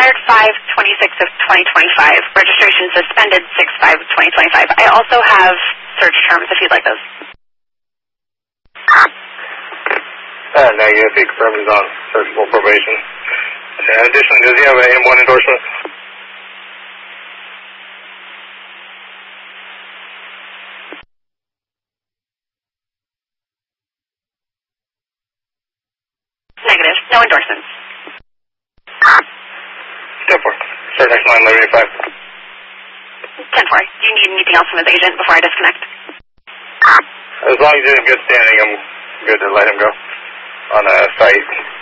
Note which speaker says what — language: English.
Speaker 1: expired 5/26 of 2025. Registration suspended 6/5 of 2025. I also have search terms if you'd like those.
Speaker 2: Negative. He confirmed he's on searchable probation. Additionally, does he have an M1 endorsement?
Speaker 1: Negative. No endorsements.
Speaker 2: 10-4. Start next line, later 85.
Speaker 1: 10-4. Do you need anything else from his agent before I disconnect?
Speaker 2: As long as he's in good standing, I'm good to let him go on a site.